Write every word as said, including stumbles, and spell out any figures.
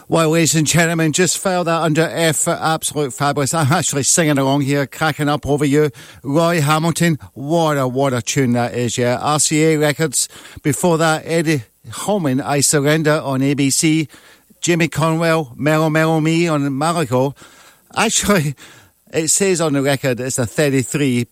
Well, ladies and gentlemen, just file that under F for absolute fabulous. I'm actually singing along here, cracking up over you. Roy Hamilton, what a, what a tune that is, yeah. R C A Records. Before that, Eddie Holman, I Surrender on A B C. Jimmy Conwell, Mellow Mellow Me on Malaco. Actually, it says on the record it's a thirty-three,